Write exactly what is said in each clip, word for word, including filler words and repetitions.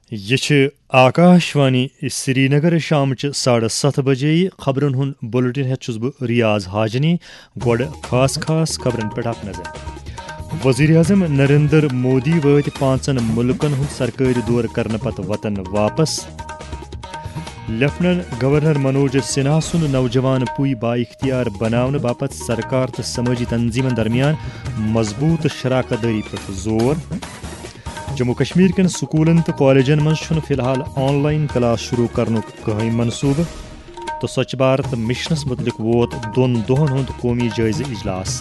یہ آکاشوانی سری نگر شام ساڑھے ست بجے خبرن ہند بلٹن ہیت چھس بہ ریاض حاجنی گوڑ خاص خاص خبرن پہ اخ نظر وزیر اعظم نریندر مودی وات پانچن ملکن ہند سرکاری دور کرنے پتہ وطن واپس لیفٹننٹ گورنر منوج سنہا سند نوجوان پوئی با اختیار بناؤن باپت سرکار تو سماجی تنظیمن درمیان مضبوط شراکت داری پہ زور جموں کشمیر کن سکولن تو کالجن من فی الحال آن لائن کلاس شروع کرن کہیں منصوبہ تو سوچھ بھارت مشنس متعلق ووت دون دہن ہند قومی جائزہ اجلاس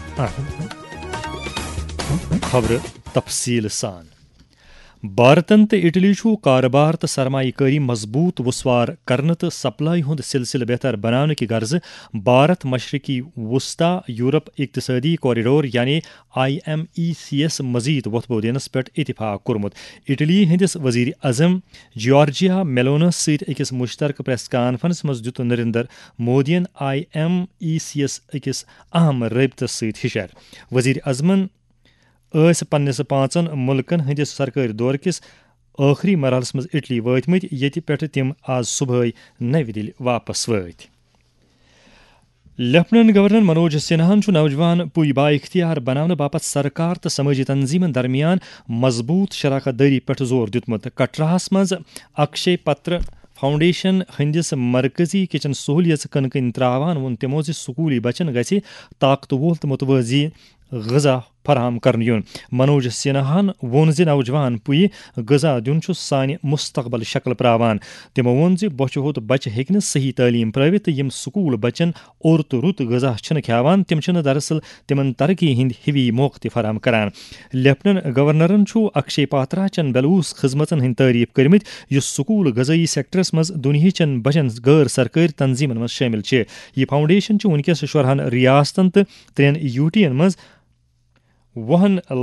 خبر تفصیل سان بھارتن تو اٹلی چھو کاروبار تو سرمایہ کاری مضبوط وسوار کرنے تو سپلائی ہند سلسلہ بہتر بنانے کی غرض بھارت مشرقی وسطی یورپ اقتصادی کوریڈور یعنی I M E C S مزید وتبو دینس پہ اتفاق کورمت اٹلی ہندس وزیر اعظم جیورجیا میلونس ست اکس مشترکہ پریس کانفرنس مز Dutt Narendra مودین I M E C S اکس اہم رابطس ست ہشار وزیر اعظمن اس پنس پانچن ملکن ہندس سرکاری دور کس آخری مرحلس مز اٹلی واتمت یت پہ تم آز صبح نو دل واپس وات لیفٹننٹ گورنر منوج سنہا نوجوان پوئی با اختیار بناؤن باپت سرکار تو سماجی تنظیمن درمیان مضبوط شراکت داری پہ زور دتمت کٹراہس مز اکشے پتر فاؤنڈیشن ہندس مرکزی کچن سہولیت کن کن تراوان وون تمو سکولی بچن گژھِ طاقت وول تو متوازی غذا فراہم کرنے یون منوج سنہاہن وون زِ نوجوان پوئی غذا دیون چھُ سانہِ مستقبل شکل پراوان تمو وون زِ بۄچھِ ہوٚت بچہ ہیٚکہِ نہٕ صحیح تعلیٖم پرٲوِتھ تہٕ یِم سکوٗل بچن اوٚر تہٕ رُت غذا چھِنہٕ کھیاوان تِم چھِنہٕ دراصل تمن ترقی ہٕنٛدۍ ہِوی موقعہٕ تہِ فراہم کران لیفٹننٹ گورنرن چھُ اکشے پاترا چن بلوٗس خدمتن ہٕنٛدۍ تعریف کٔرمٕتۍ یُس سکوٗل غذٲیی سیکٹرس منٛز دُنہیٖچن بجن غٲر سرکٲری تنظیمن منٛز شٲمِل چھِ یہِ فاؤنڈیشن چھُ وٕنکیٚس شُرہن ریاستن تہٕ ترٛٮ۪ن یوٗ ٹین منٛز وُہن